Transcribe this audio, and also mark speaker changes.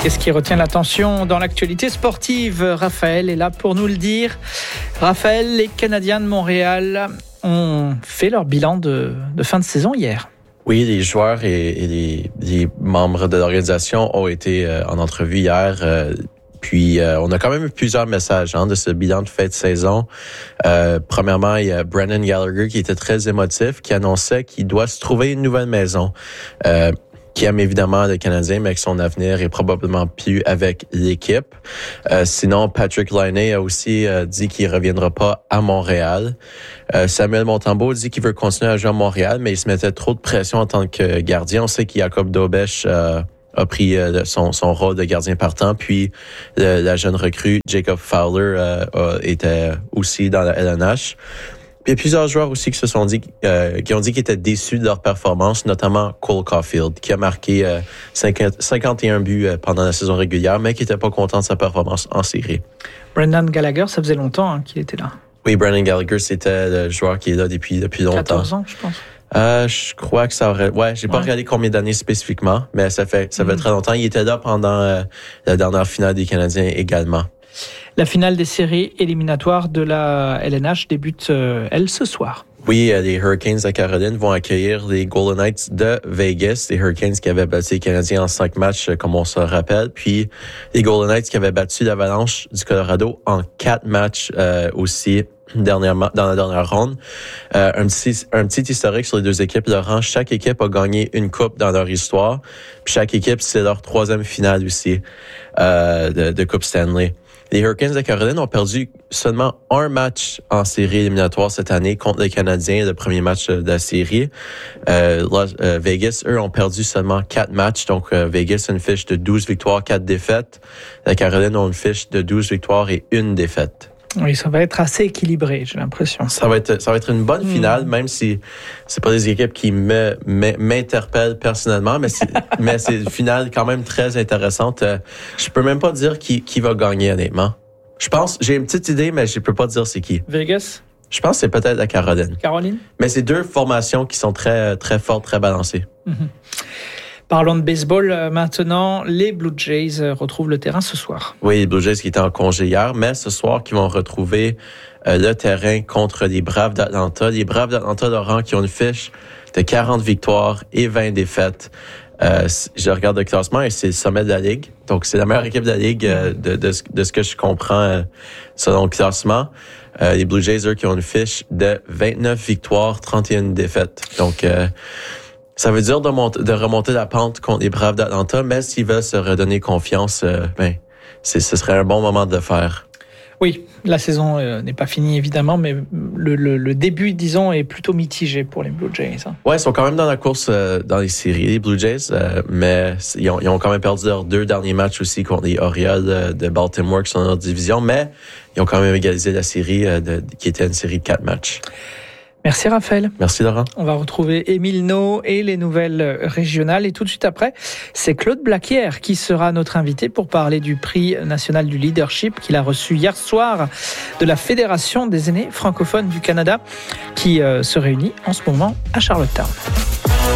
Speaker 1: Qu'est-ce qui retient l'attention dans l'actualité sportive? Raphaël est là pour nous le dire. Raphaël, les Canadiens de Montréal ont fait leur bilan de fin de saison hier.
Speaker 2: Oui, les joueurs et les membres de l'organisation ont été en entrevue hier. Puis, on a quand même eu plusieurs messages de ce bilan de fin de saison. Premièrement, il y a Brendan Gallagher qui était très émotif, qui annonçait qu'il doit se trouver une nouvelle maison. Qui aime évidemment le Canadien, mais que son avenir est probablement plus avec l'équipe. Sinon, Patrick Laine a aussi dit qu'il reviendra pas à Montréal. Samuel Montembeault dit qu'il veut continuer à jouer à Montréal, mais il se mettait trop de pression en tant que gardien. On sait que Jacob Dobeš a pris son rôle de gardien partant, puis la jeune recrue Jacob Fowler était aussi dans la LNH. Puis il y a plusieurs joueurs aussi qui ont dit qu'ils étaient déçus de leur performance, notamment Cole Caulfield, qui a marqué 51 buts pendant la saison régulière, mais qui n'était pas content de sa performance en série.
Speaker 1: Brendan Gallagher, ça faisait longtemps qu'il était là.
Speaker 2: Oui, Brendan Gallagher, c'était le joueur qui est là depuis longtemps.
Speaker 1: 14 ans, je pense.
Speaker 2: Je crois que ça aurait... Ouais, j'ai pas regardé combien d'années spécifiquement, mais ça fait très longtemps. Il était là pendant la dernière finale des Canadiens également.
Speaker 1: La finale des séries éliminatoires de la LNH débute, elle, ce soir.
Speaker 2: Oui, les Hurricanes de Caroline vont accueillir les Golden Knights de Vegas. Les Hurricanes qui avaient battu les Canadiens en 5 matchs, comme on se rappelle. Puis les Golden Knights qui avaient battu l'Avalanche du Colorado en 4 matchs aussi dernièrement dans la dernière ronde. Un petit historique sur les deux équipes. Laurent, chaque équipe a gagné une coupe dans leur histoire. Puis chaque équipe, c'est leur 3e finale aussi de Coupe Stanley. Les Hurricanes de Caroline ont perdu seulement un match en série éliminatoire cette année contre les Canadiens, le premier match de la série. Vegas, eux, ont perdu seulement 4 matchs. Donc, Vegas a une fiche de 12 victoires, 4 défaites. La Caroline a une fiche de 12 victoires et 1 défaite.
Speaker 1: Oui, ça va être assez équilibré, j'ai l'impression.
Speaker 2: Ça va être une bonne finale, même si c'est pas des équipes qui m'interpellent personnellement, mais c'est une finale quand même très intéressante. Je peux même pas dire qui va gagner, honnêtement. Je pense, j'ai une petite idée, mais je peux pas dire c'est qui.
Speaker 1: Vegas?
Speaker 2: Je pense que c'est peut-être la Caroline.
Speaker 1: Caroline?
Speaker 2: Mais c'est deux formations qui sont très, très fortes, très balancées.
Speaker 1: Mm-hmm. Parlons de baseball maintenant. Les Blue Jays retrouvent le terrain ce soir.
Speaker 2: Oui, les Blue Jays qui étaient en congé hier, mais ce soir, qui vont retrouver le terrain contre les Braves d'Atlanta. Les Braves d'Atlanta, Laurent, qui ont une fiche de 40 victoires et 20 défaites. Je regarde le classement et c'est le sommet de la Ligue. Donc, c'est la meilleure équipe de la Ligue de ce que je comprends selon le classement. Les Blue Jays, eux, qui ont une fiche de 29 victoires, 31 défaites. Donc, ça veut dire de remonter la pente contre les Braves d'Atlanta, mais s'ils veulent se redonner confiance, ce serait un bon moment de le faire.
Speaker 1: Oui, la saison n'est pas finie évidemment, mais le début, disons, est plutôt mitigé pour les Blue Jays.
Speaker 2: Ouais, ils sont quand même dans la course dans les séries, les Blue Jays, mais ils ont quand même perdu leurs 2 derniers matchs aussi contre les Orioles de Baltimore qui sont dans leur division, mais ils ont quand même égalisé la série qui était une série de 4 matchs.
Speaker 1: Merci Raphaël.
Speaker 2: Merci Laurent.
Speaker 1: On va retrouver Émile No et les nouvelles régionales. Et tout de suite après, c'est Claude Blaquière qui sera notre invité pour parler du prix national du leadership qu'il a reçu hier soir de la Fédération des aînés francophones du Canada qui se réunit en ce moment à Charlottetown.